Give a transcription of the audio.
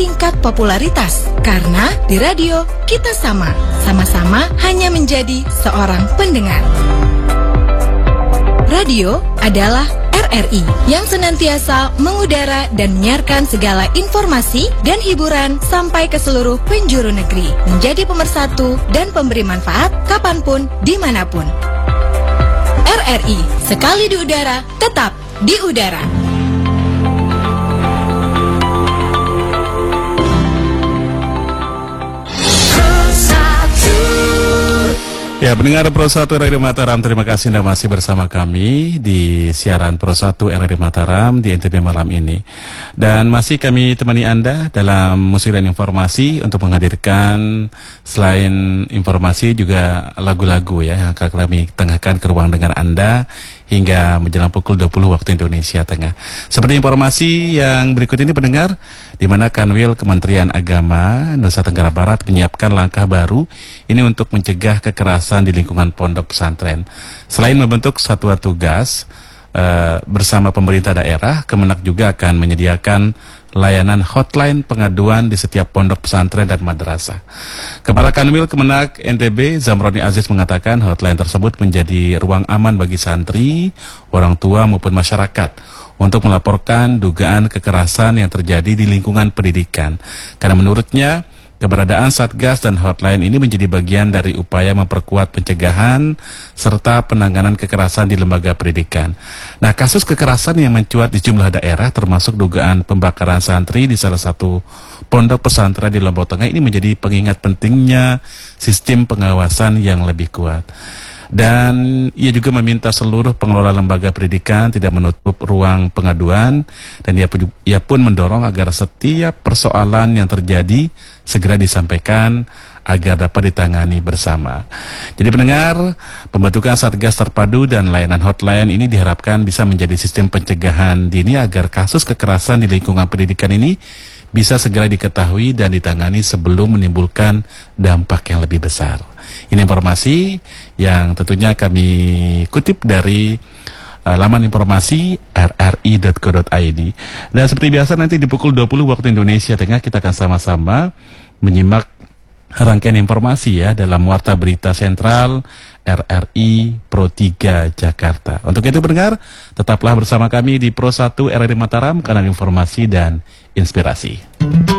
tingkat popularitas. Karena di radio kita sama-sama hanya menjadi seorang pendengar. Radio adalah RRI yang senantiasa mengudara dan menyiarkan segala informasi dan hiburan sampai ke seluruh penjuru negeri, menjadi pemersatu dan pemberi manfaat kapanpun, dimanapun. RRI, sekali di udara, tetap di udara. Ya, pendengar Pro 1 RRI Mataram, terima kasih Anda masih bersama kami di siaran Pro 1 RRI Mataram di NTB malam ini. Dan masih kami temani Anda dalam musik dan informasi untuk menghadirkan selain informasi juga lagu-lagu ya yang akan kami tengahkan ke ruang dengar Anda hingga menjelang pukul 20 waktu Indonesia Tengah. Seperti informasi yang berikut ini pendengar, di mana Kanwil Kementerian Agama Nusa Tenggara Barat menyiapkan langkah baru ini untuk mencegah kekerasan di lingkungan pondok pesantren. Selain membentuk satuan tugas bersama pemerintah daerah, Kemenak juga akan menyediakan layanan hotline pengaduan di setiap pondok pesantren dan madrasah. Kepala Kanwil Kemenak NTB Zamroni Aziz mengatakan hotline tersebut menjadi ruang aman bagi santri, orang tua maupun masyarakat untuk melaporkan dugaan kekerasan yang terjadi di lingkungan pendidikan. Karena menurutnya keberadaan Satgas dan hotline ini menjadi bagian dari upaya memperkuat pencegahan serta penanganan kekerasan di lembaga pendidikan. Nah, kasus kekerasan yang mencuat di sejumlah daerah termasuk dugaan pembakaran santri di salah satu pondok pesantren di Lombok Tengah ini menjadi pengingat pentingnya sistem pengawasan yang lebih kuat. Dan ia juga meminta seluruh pengelola lembaga pendidikan tidak menutup ruang pengaduan, dan ia pun mendorong agar setiap persoalan yang terjadi segera disampaikan agar dapat ditangani bersama. Jadi pendengar, pembentukan Satgas Terpadu dan layanan hotline ini diharapkan bisa menjadi sistem pencegahan dini agar kasus kekerasan di lingkungan pendidikan ini bisa segera diketahui dan ditangani sebelum menimbulkan dampak yang lebih besar. Ini informasi yang tentunya kami kutip dari laman informasi rri.co.id. Dan seperti biasa nanti di pukul 20 waktu Indonesia Tengah kita akan sama-sama menyimak rangkaian informasi ya dalam Warta Berita Sentral RRI Pro 3 Jakarta. Untuk itu pendengar, tetaplah bersama kami di Pro 1 RRI Mataram, kanal informasi dan inspirasi.